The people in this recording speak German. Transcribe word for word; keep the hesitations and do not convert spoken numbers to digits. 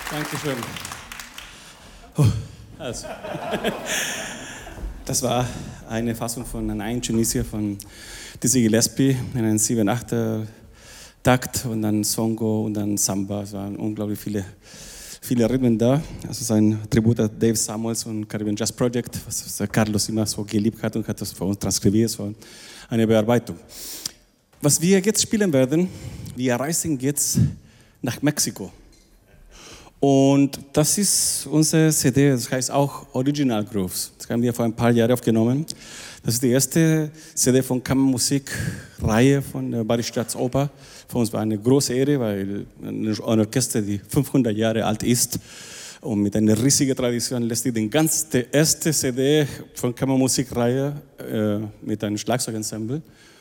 Dankeschön. Oh, also. Das war eine Fassung von Ein Tunisia von Dizzy Gillespie in einem sieben acht Takt und dann Songo und dann Samba. Es waren unglaublich viele, viele Rhythmen da. Also es ist ein Tribut an Dave Samuels und Caribbean Jazz Project, was Carlos immer so geliebt hat und hat das für uns transkribiert. Es war eine Bearbeitung. Was wir jetzt spielen werden, wir reisen jetzt nach Mexiko. Und das ist unsere C D, das heißt auch Original Grooves. Das haben wir vor ein paar Jahren aufgenommen. Das ist die erste C D von Kammermusikreihe von der Badische Staatsoper. Für uns war eine große Ehre, weil ein Orchester, die fünfhundert Jahre alt ist und mit einer riesigen Tradition, lässt die den ganzen, die erste C D von Kammermusikreihe äh, mit einem Schlagzeugensemble.